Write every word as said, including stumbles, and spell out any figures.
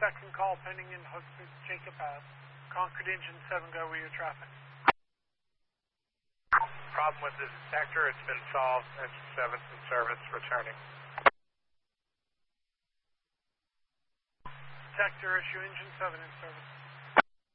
second call pending in Hooksett Jacob Ave. Concord Engine seven, go with your traffic. Problem with this detector, it's been solved. Engine seven in service, returning. Detector issue, Engine seven in service.